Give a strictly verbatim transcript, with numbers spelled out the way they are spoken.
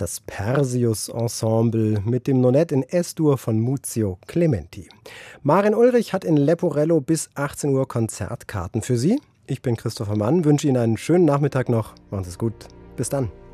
das Perseus-Ensemble mit dem Nonett in S-Dur von Muzio Clementi. Maren Ulrich hat in Leporello bis achtzehn Uhr Konzertkarten für Sie. Ich bin Christopher Mann, wünsche Ihnen einen schönen Nachmittag noch. Machen Sie es gut. Bis dann.